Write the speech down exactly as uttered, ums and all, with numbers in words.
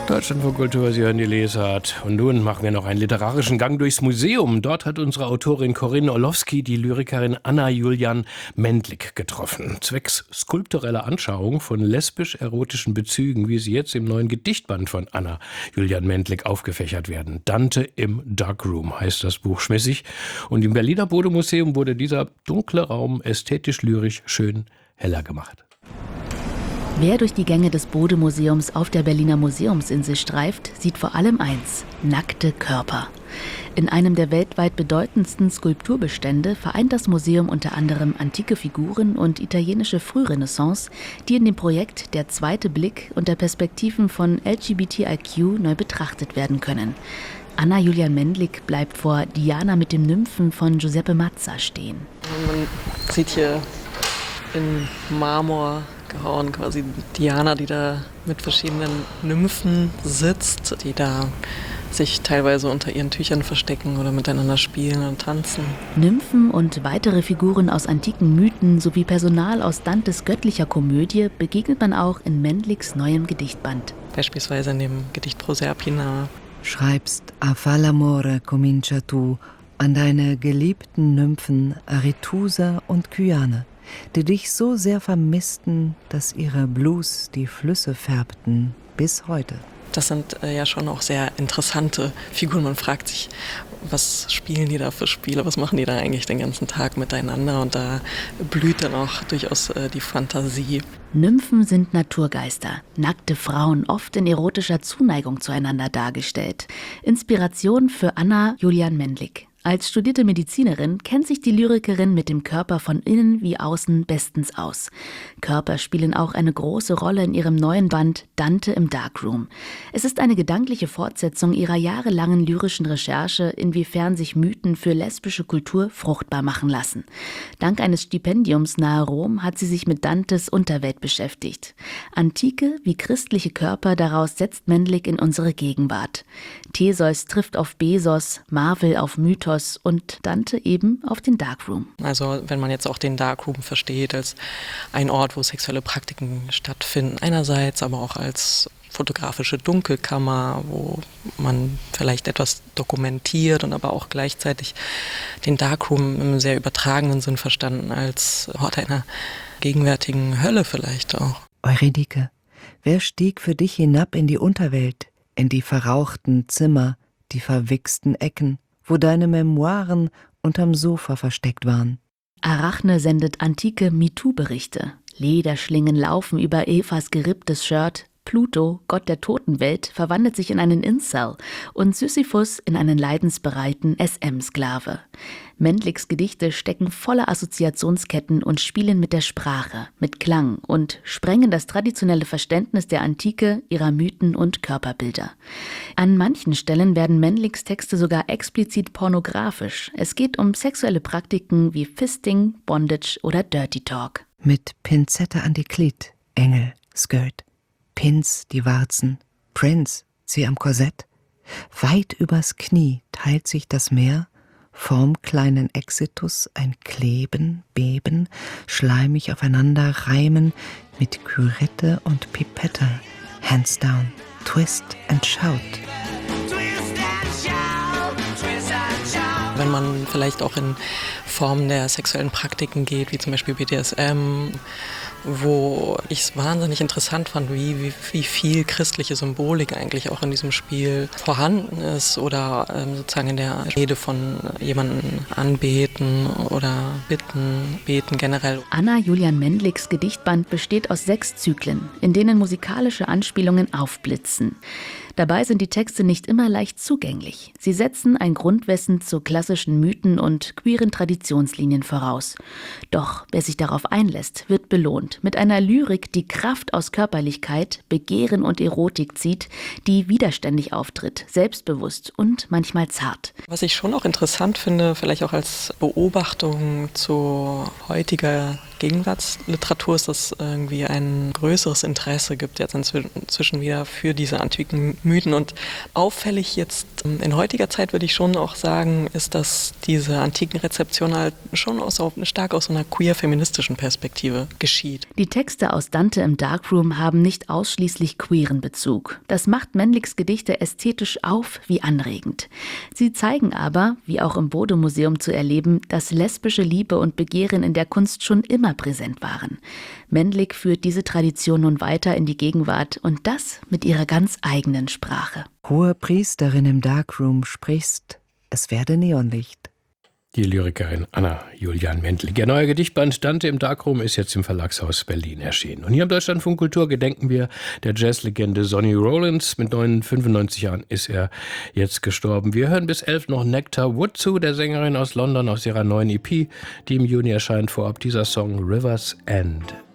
Deutschlandfunk Kultur, Sie hören die Lesart. Und nun machen wir noch einen literarischen Gang durchs Museum. Dort hat unsere Autorin Corinne Orlowski die Lyrikerin Anna Julian Mendlik getroffen. Zwecks skulptureller Anschauung von lesbisch-erotischen Bezügen, wie sie jetzt im neuen Gedichtband von Anna Julian Mendlik aufgefächert werden. Dante im Darkroom heißt das Buch schmissig. Und im Berliner Bode-Museum wurde dieser dunkle Raum ästhetisch-lyrisch schön heller gemacht. Wer durch die Gänge des Bode-Museums auf der Berliner Museumsinsel streift, sieht vor allem eins: nackte Körper. In einem der weltweit bedeutendsten Skulpturbestände vereint das Museum unter anderem antike Figuren und italienische Frührenaissance, die in dem Projekt Der zweite Blick unter Perspektiven von L G B T I Q neu betrachtet werden können. Anna Julian Mendlik bleibt vor Diana mit den Nymphen von Giuseppe Mazza stehen. Man sieht hier in Marmor gehauen quasi Diana, die da mit verschiedenen Nymphen sitzt, die da sich teilweise unter ihren Tüchern verstecken oder miteinander spielen und tanzen. Nymphen und weitere Figuren aus antiken Mythen sowie Personal aus Dantes göttlicher Komödie begegnet man auch in Mendliks neuem Gedichtband. Beispielsweise in dem Gedicht Proserpina. Schreibst A fa l'amore comincia tu an deine geliebten Nymphen Arethusa und Kyane, die dich so sehr vermissten, dass ihre Blues die Flüsse färbten bis heute. Das sind äh, ja schon auch sehr interessante Figuren. Man fragt sich, was spielen die da für Spiele, was machen die da eigentlich den ganzen Tag miteinander? Und da blüht dann auch durchaus äh, die Fantasie. Nymphen sind Naturgeister, nackte Frauen, oft in erotischer Zuneigung zueinander dargestellt. Inspiration für Anna Julian Mendlik. Als studierte Medizinerin kennt sich die Lyrikerin mit dem Körper von innen wie außen bestens aus. Körper spielen auch eine große Rolle in ihrem neuen Band Dante im Darkroom. Es ist eine gedankliche Fortsetzung ihrer jahrelangen lyrischen Recherche, inwiefern sich Mythen für lesbische Kultur fruchtbar machen lassen. Dank eines Stipendiums nahe Rom hat sie sich mit Dantes Unterwelt beschäftigt. Antike wie christliche Körper, daraus setzt Mendlik in unsere Gegenwart. Theseus trifft auf Bezos, Marvel auf Mythos und Dante eben auf den Darkroom. Also wenn man jetzt auch den Darkroom versteht als ein Ort, wo sexuelle Praktiken stattfinden, einerseits, aber auch als fotografische Dunkelkammer, wo man vielleicht etwas dokumentiert und aber auch gleichzeitig den Darkroom im sehr übertragenen Sinn verstanden als Ort einer gegenwärtigen Hölle vielleicht auch. Eurydike, wer stieg für dich hinab in die Unterwelt, in die verrauchten Zimmer, die verwichsten Ecken, wo deine Memoiren unterm Sofa versteckt waren? Arachne sendet antike MeToo-Berichte. Lederschlingen laufen über Evas geripptes Shirt. Pluto, Gott der Totenwelt, verwandelt sich in einen Incel und Sisyphus in einen leidensbereiten S M-Sklave. Mendliks Gedichte stecken voller Assoziationsketten und spielen mit der Sprache, mit Klang und sprengen das traditionelle Verständnis der Antike, ihrer Mythen und Körperbilder. An manchen Stellen werden Mendliks Texte sogar explizit pornografisch. Es geht um sexuelle Praktiken wie Fisting, Bondage oder Dirty Talk. Mit Pinzette an die Glied, Engel, Skirt. Pins die Warzen, Prince sie am Korsett. Weit übers Knie teilt sich das Meer, vorm kleinen Exitus ein Kleben, Beben, schleimig aufeinander reimen, mit Kürette und Pipette, hands down, twist and shout. Wenn man vielleicht auch in Formen der sexuellen Praktiken geht, wie zum Beispiel B D S M, wo ich es wahnsinnig interessant fand, wie, wie, wie viel christliche Symbolik eigentlich auch in diesem Spiel vorhanden ist oder ähm, sozusagen in der Rede von jemanden anbeten oder bitten, beten generell. Anna Julian Mendliks Gedichtband besteht aus sechs Zyklen, in denen musikalische Anspielungen aufblitzen. Dabei sind die Texte nicht immer leicht zugänglich. Sie setzen ein Grundwissen zu klassischen Mythen und queeren Traditionslinien voraus. Doch wer sich darauf einlässt, wird belohnt mit einer Lyrik, die Kraft aus Körperlichkeit, Begehren und Erotik zieht, die widerständig auftritt, selbstbewusst und manchmal zart. Was ich schon auch interessant finde, vielleicht auch als Beobachtung zu heutiger Gegenwartsliteratur ist, dass es irgendwie ein größeres Interesse gibt jetzt inzwischen wieder für diese antiken Mythen. Und auffällig jetzt in heutiger Zeit würde ich schon auch sagen, ist, dass diese antiken Rezeption halt schon aus, stark aus so einer queer-feministischen Perspektive geschieht. Die Texte aus Dante im Darkroom haben nicht ausschließlich queeren Bezug. Das macht Mendlicks Gedichte ästhetisch auf wie anregend. Sie zeigen aber, wie auch im Bode-Museum zu erleben, dass lesbische Liebe und Begehren in der Kunst schon immer präsent waren. Mendlick führt diese Tradition nun weiter in die Gegenwart und das mit ihrer ganz eigenen Sprache. Hohe Priesterin im Darkroom, sprichst, es werde Neonlicht. Die Lyrikerin Anna Julian Mendlick. Ihr neuer Gedichtband Dante im Darkroom ist jetzt im Verlagshaus Berlin erschienen. Und hier im Deutschlandfunk Kultur gedenken wir der Jazzlegende Sonny Rollins. Mit fünfundneunzig Jahren ist er jetzt gestorben. Wir hören bis elf noch Nectar Wood zu, der Sängerin aus London, aus ihrer neuen E P, die im Juni erscheint. Vorab dieser Song River's End.